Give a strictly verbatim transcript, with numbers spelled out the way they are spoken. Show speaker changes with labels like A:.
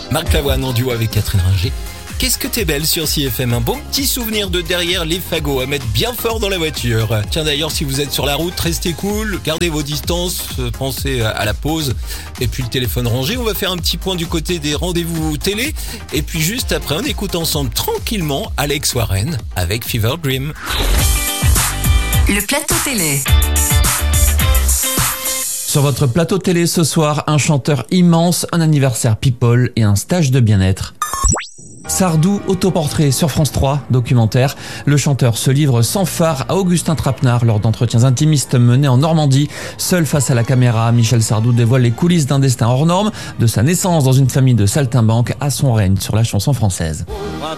A: Marc Lavoine en duo avec Catherine Ringer. Qu'est-ce que t'es belle sur C F M, un bon petit souvenir de derrière les fagots à mettre bien fort dans la voiture. Tiens d'ailleurs, si vous êtes sur la route, restez cool, gardez vos distances, pensez à la pause et puis le téléphone rangé. On va faire un petit point du côté des rendez-vous télé et puis juste après on écoute ensemble tranquillement Alex Warren avec Fever Dream.
B: Le plateau télé.
C: Sur votre plateau télé ce soir, un chanteur immense, un anniversaire people et un stage de bien-être. Sardou, autoportrait sur France trois, documentaire. Le chanteur se livre sans phare à Augustin Trapenard lors d'entretiens intimistes menés en Normandie. Seul face à la caméra, Michel Sardou dévoile les coulisses d'un destin hors norme, de sa naissance dans une famille de saltimbanques à son règne sur la chanson française.
D: Un